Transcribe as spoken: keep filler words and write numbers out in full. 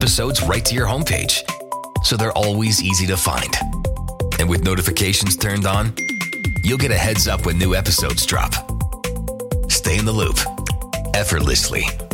episodes right to your homepage, so they're always easy to find. And with notifications turned on, you'll get a heads up when new episodes drop. Stay in the loop effortlessly